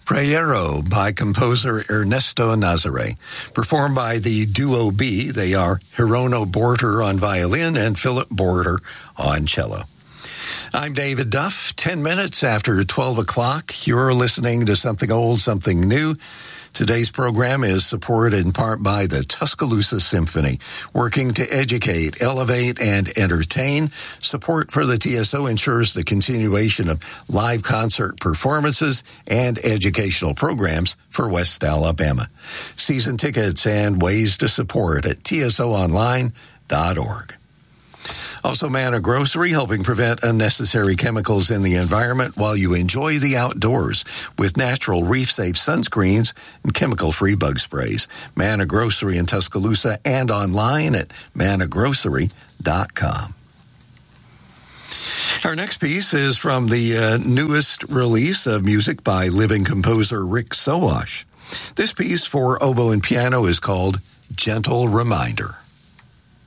Prayero by composer Ernesto Nazare. Performed by the Duo B, they are Hirono Borter on violin and Philip Borter on cello. I'm David Duff. 10 minutes after 12 o'clock, you're listening to Something Old, Something New. Today's program is supported in part by the Tuscaloosa Symphony, working to educate, elevate, and entertain. Support for the TSO ensures the continuation of live concert performances and educational programs for West Alabama. Season tickets and ways to support at tsoonline.org. Also, Manna Grocery, helping prevent unnecessary chemicals in the environment while you enjoy the outdoors with natural reef-safe sunscreens and chemical-free bug sprays. Manna Grocery in Tuscaloosa and online at mannagrocery.com. Our next piece is from the newest release of music by living composer Rick Sowash. This piece for oboe and piano is called Gentle Reminder.